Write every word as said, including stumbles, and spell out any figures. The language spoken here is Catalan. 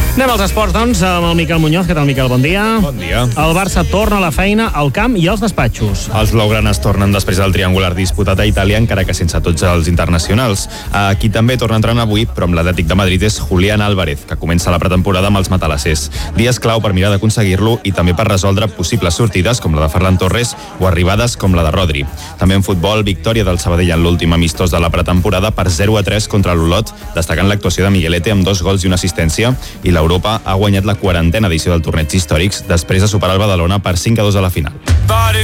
Anem als esports, doncs, amb el Miquel Muñoz. Què tal, Miquel? Bon dia. Bon dia. El Barça torna a la feina, al camp i als despatxos. Els blaugranes tornen després del triangular disputat a Itàlia, encara que sense tots els internacionals. Aquí també torna entrant avui, però amb l'Atlètic de Madrid, és Julián Álvarez, que comença la pretemporada amb els matalassers. Dies clau per mirar d'aconseguir-lo i també per resoldre possibles sortides, com la de Ferran Torres, o arribades com la de Rodri. També en futbol, victòria del Sabadell en l'últim amistós de la pretemporada per zero a tres contra l'Olot, destacant l'actuació de Miguelete amb dos gols i una assistència, i l'Europa ha guanyat la quarantena edició del torneig històrics després de superar el Badalona per cinc a dos a la final.